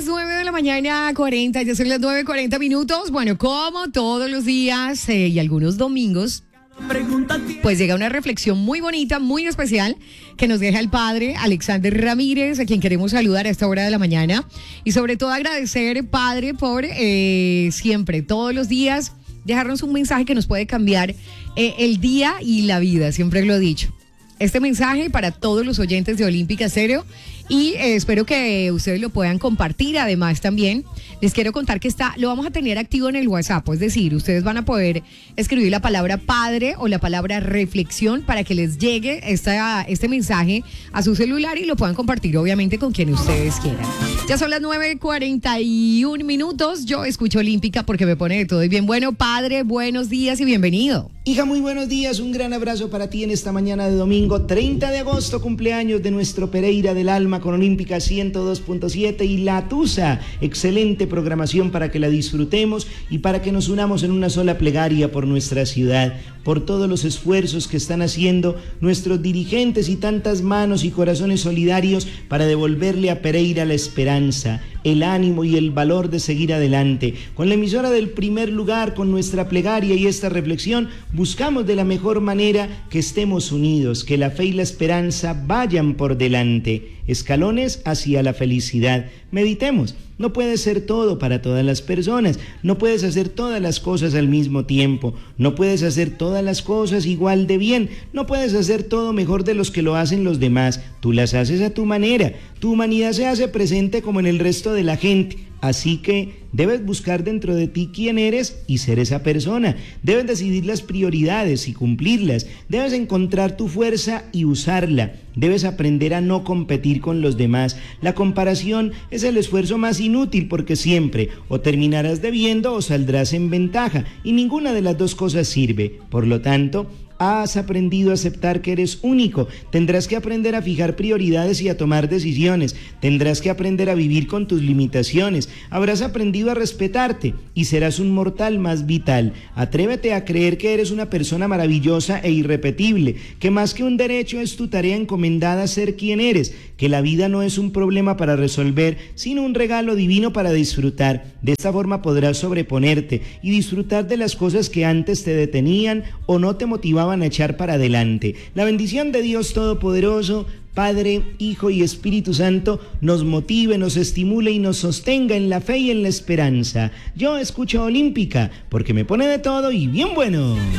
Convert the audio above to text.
las 9 de la mañana, 40, ya son las 9:40. Bueno, como todos los días y algunos domingos, pues llega una reflexión muy bonita, muy especial, que nos deja el padre Alexander Ramírez, a quien queremos saludar a esta hora de la mañana. Y sobre todo agradecer, padre, por siempre, todos los días, dejarnos un mensaje que nos puede cambiar el día y la vida, siempre lo he dicho. Este mensaje para todos los oyentes de Olímpica Estéreo y espero que ustedes lo puedan compartir. Además también les quiero contar que lo vamos a tener activo en el WhatsApp, es decir, ustedes van a poder escribir la palabra padre o la palabra reflexión para que les llegue este mensaje a su celular y lo puedan compartir obviamente con quien ustedes quieran. Ya son las 9:41, yo escucho Olímpica porque me pone de todo y bien bueno. Padre, buenos días y bienvenido. Hija, muy buenos días, un gran abrazo para ti en esta mañana de domingo 30 de agosto, cumpleaños de nuestro Pereira del Alma con Olímpica 102.7 y La Tusa. Excelente programación para que la disfrutemos y para que nos unamos en una sola plegaria por nuestra ciudad, por todos los esfuerzos que están haciendo nuestros dirigentes y tantas manos y corazones solidarios para devolverle a Pereira la esperanza, el ánimo y el valor de seguir adelante. Con la emisora del primer lugar, con nuestra plegaria y esta reflexión, buscamos de la mejor manera que estemos unidos, que la fe y la esperanza vayan por delante, escalones hacia la felicidad. Meditemos. No puedes ser todo para todas las personas, no puedes hacer todas las cosas al mismo tiempo, no puedes hacer todas las cosas igual de bien, no puedes hacer todo mejor de los que lo hacen los demás, tú las haces a tu manera, tu humanidad se hace presente como en el resto de la gente. Así que debes buscar dentro de ti quién eres y ser esa persona. Debes decidir las prioridades y cumplirlas. Debes encontrar tu fuerza y usarla. Debes aprender a no competir con los demás. La comparación es el esfuerzo más inútil porque siempre o terminarás debiendo o saldrás en ventaja y ninguna de las dos cosas sirve. Por lo tanto, has aprendido a aceptar que eres único. Tendrás que aprender a fijar prioridades y a tomar decisiones. Tendrás que aprender a vivir con tus limitaciones. Habrás aprendido a respetarte y serás un mortal más vital. Atrévete a creer que eres una persona maravillosa e irrepetible, que más que un derecho es tu tarea encomendada ser quien eres, que la vida no es un problema para resolver, sino un regalo divino para disfrutar. De esta forma podrás sobreponerte y disfrutar de las cosas que antes te detenían o no te motivaban a echar para adelante. La bendición de Dios Todopoderoso, Padre, Hijo y Espíritu Santo, nos motive, nos estimule y nos sostenga en la fe y en la esperanza. Yo escucho Olímpica porque me pone de todo y bien bueno.